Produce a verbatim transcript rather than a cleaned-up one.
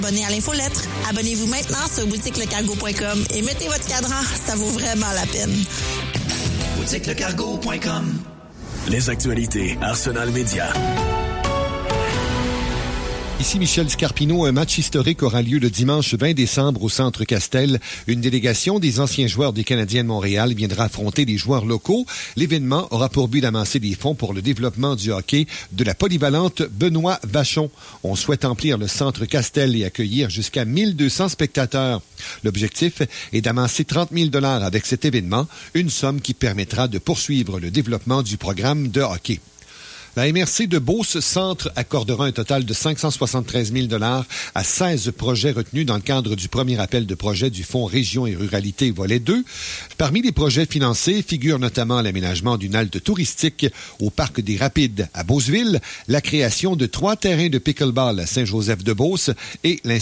Abonnez à l'infolettre. Abonnez-vous maintenant sur boutique le cargo point com et mettez votre cadran. Ça vaut vraiment la peine. boutique le cargo point com. Les actualités Arsenal Média. Ici Michel Scarpino. Un match historique aura lieu le dimanche vingt décembre au Centre Castel. Une délégation des anciens joueurs des Canadiens de Montréal viendra affronter les joueurs locaux. L'événement aura pour but d'amasser des fonds pour le développement du hockey de la polyvalente Benoît Vachon. On souhaite emplir le Centre Castel et accueillir jusqu'à mille deux cents spectateurs. L'objectif est d'amasser trente mille dollars avec cet événement, une somme qui permettra de poursuivre le développement du programme de hockey. La M R C de Beauce Centre accordera un total de cinq cent soixante-treize mille dollars à seize projets retenus dans le cadre du premier appel de projet du Fonds Région et Ruralité volet deux. Parmi les projets financés figurent notamment l'aménagement d'une halte touristique au Parc des Rapides à Beauceville, la création de trois terrains de pickleball à Saint-Joseph-de-Beauce et l'installation